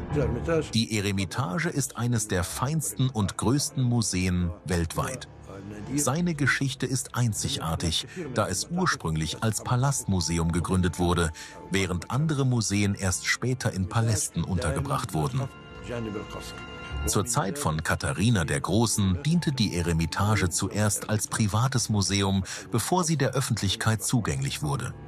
Die Eremitage ist eines der feinsten und größten Museen weltweit. Seine Geschichte ist einzigartig, da es ursprünglich als Palastmuseum gegründet wurde, während andere Museen erst später in Palästen untergebracht wurden. Zur Zeit von Katharina der Großen diente die Eremitage zuerst als privates Museum, bevor sie der Öffentlichkeit zugänglich wurde.